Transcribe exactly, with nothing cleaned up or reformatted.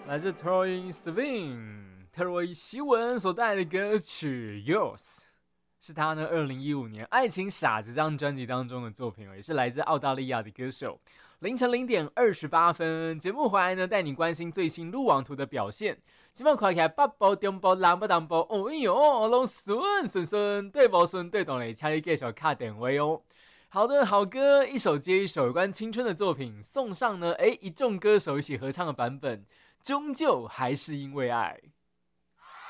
来自 Troye Sivan 特洛伊希文所带来的歌曲 Yours， 是他呢二零一五年《爱情傻子》这张专辑当中的作品，也是来自澳大利亚的歌手。凌晨零点二十八分，节目回来呢，带你关心最新路网图的表现。今晚看起来北部、中部、南部、东部，哦哟，拢顺顺顺，对不顺对懂嘞，请你继续卡电话哦。好的，好歌一首接一首，有关青春的作品送上呢，哎，一众歌手一起合唱的版本，终究还是因为爱。